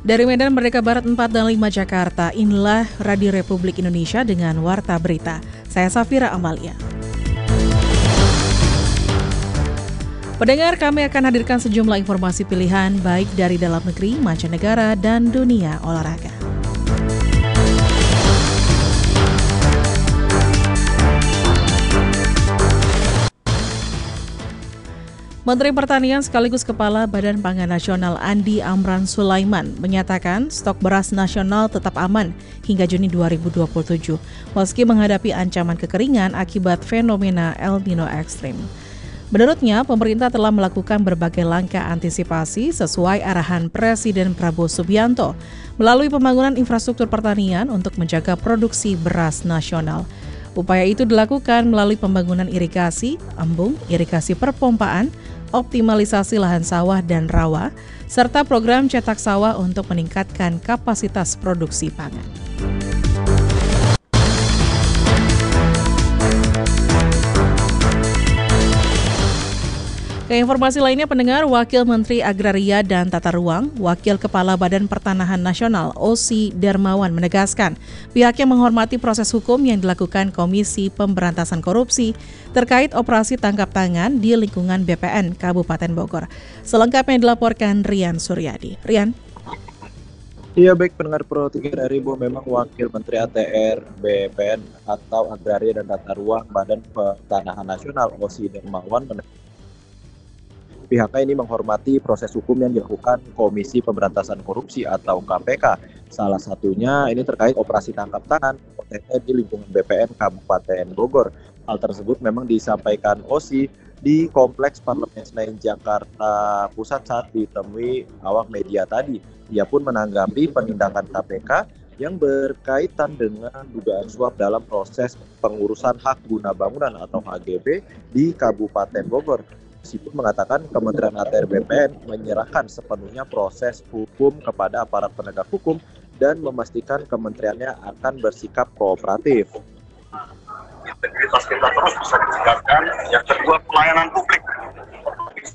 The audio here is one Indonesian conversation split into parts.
Dari Medan Merdeka Barat 4 dan 5 Jakarta, inilah Radio Republik Indonesia dengan Warta Berita. Saya Safira Amalia. Pendengar, kami akan hadirkan sejumlah informasi pilihan baik dari dalam negeri, mancanegara, dan dunia olahraga. Menteri Pertanian sekaligus Kepala Badan Pangan Nasional Andi Amran Sulaiman menyatakan stok beras nasional tetap aman hingga Juni 2027, meski menghadapi ancaman kekeringan akibat fenomena El Nino ekstrim. Menurutnya, pemerintah telah melakukan berbagai langkah antisipasi sesuai arahan Presiden Prabowo Subianto melalui pembangunan infrastruktur pertanian untuk menjaga produksi beras nasional. Upaya itu dilakukan melalui pembangunan irigasi, embung, irigasi perpompaan, optimalisasi lahan sawah dan rawa, serta program cetak sawah untuk meningkatkan kapasitas produksi pangan. Ke informasi lainnya, pendengar, Wakil Menteri Agraria dan Tata Ruang, Wakil Kepala Badan Pertanahan Nasional, Osi Darmawan menegaskan pihaknya menghormati proses hukum yang dilakukan Komisi Pemberantasan Korupsi terkait operasi tangkap tangan di lingkungan BPN Kabupaten Bogor. Selengkapnya dilaporkan Rian Suryadi. Rian. Iya, baik pendengar Pro 3 dari Ibu, memang Wakil Menteri ATR BPN atau Agraria dan Tata Ruang Badan Pertanahan Nasional, Osi Darmawan pihaknya ini menghormati proses hukum yang dilakukan Komisi Pemberantasan Korupsi atau KPK. Salah satunya ini terkait operasi tangkap tangan OTT di lingkungan BPN Kabupaten Bogor. Hal tersebut memang disampaikan OSI di Kompleks Parlemen Senayan Jakarta Pusat saat ditemui awak media tadi. Ia pun menanggapi penindakan KPK yang berkaitan dengan dugaan suap dalam proses pengurusan hak guna bangunan atau HGB di Kabupaten Bogor. Meskipun mengatakan Kementerian ATR BPN menyerahkan sepenuhnya proses hukum kepada aparat penegak hukum dan memastikan kementeriannya akan bersikap kooperatif. Integritas kita terus bisa ditingkatkan. Yang kedua, pelayanan publik bisa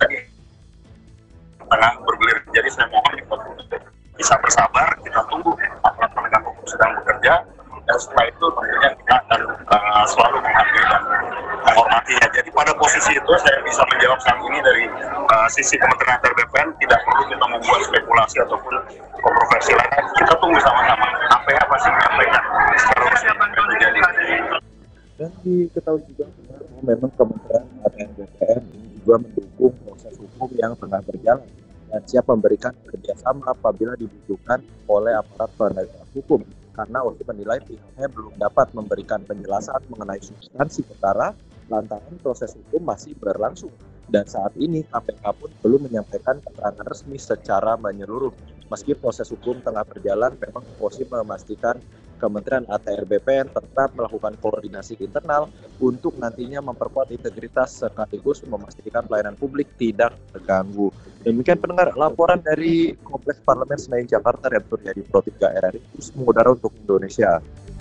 tengah bergulir. Jadi saya mohon bisa bersabar, kita tunggu aparat penegak hukum sedang bekerja, dan setelah itu tentunya kita akan selalu menghargai dan menghormatinya. Jadi pada posisi itu saya bisa menjawab saat ini dari sisi Kementerian ATR BPN, tidak perlu kita membuat spekulasi ataupun kontroversi lain. Kita tunggu sama-sama apa yang pasti menyampaikan secara resmi yang terjadi. Dan diketahui juga memang Kementerian ATR BPN ini juga mendukung proses hukum yang tengah berjalan dan siap memberikan kerjasama apabila dibutuhkan oleh aparat penegak hukum. Karena OSI menilai pihaknya belum dapat memberikan penjelasan mengenai substansi perkara lantaran proses hukum masih berlangsung. Dan saat ini KPK pun belum menyampaikan keterangan resmi secara menyeluruh. Meski proses hukum tengah berjalan, memang OSI memastikan Kementerian ATR BPN tetap melakukan koordinasi internal untuk nantinya memperkuat integritas sekaligus memastikan pelayanan publik tidak terganggu. Demikian pendengar laporan dari Kompleks Parlemen Senayan Jakarta yang terjadi Pro 3 RRI mengudara untuk Indonesia.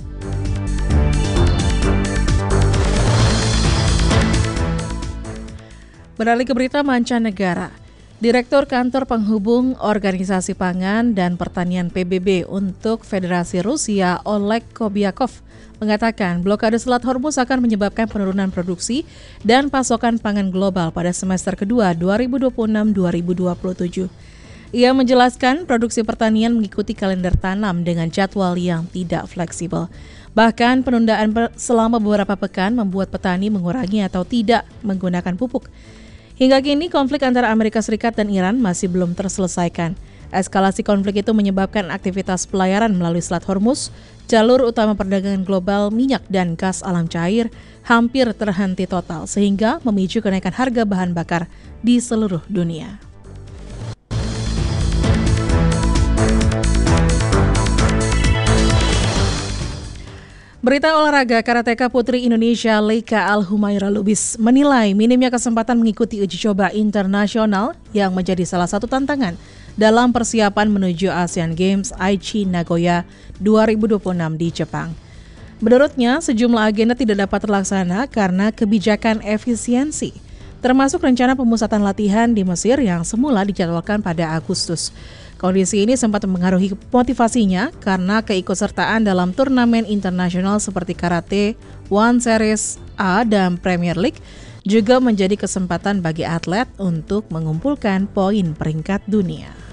Beralih ke berita mancanegara. Direktur Kantor Penghubung Organisasi Pangan dan Pertanian PBB untuk Federasi Rusia, Oleg Kobyakov, mengatakan blokade Selat Hormuz akan menyebabkan penurunan produksi dan pasokan pangan global pada semester kedua 2026-2027. Ia menjelaskan produksi pertanian mengikuti kalender tanam dengan jadwal yang tidak fleksibel. Bahkan penundaan selama beberapa pekan membuat petani mengurangi atau tidak menggunakan pupuk. Hingga kini konflik antara Amerika Serikat dan Iran masih belum terselesaikan. Eskalasi konflik itu menyebabkan aktivitas pelayaran melalui Selat Hormuz, jalur utama perdagangan global minyak dan gas alam cair, hampir terhenti total sehingga memicu kenaikan harga bahan bakar di seluruh dunia. Berita olahraga, karateka putri Indonesia Leika Al-Humaira Lubis menilai minimnya kesempatan mengikuti uji coba internasional yang menjadi salah satu tantangan dalam persiapan menuju Asian Games Aichi Nagoya 2026 di Jepang. Menurutnya, sejumlah agenda tidak dapat terlaksana karena kebijakan efisiensi. termasuk rencana pemusatan latihan di Mesir yang semula dijadwalkan pada Agustus. Kondisi ini sempat mempengaruhi motivasinya karena keikutsertaan dalam turnamen internasional seperti Karate, One Series A, dan Premier League juga menjadi kesempatan bagi atlet untuk mengumpulkan poin peringkat dunia.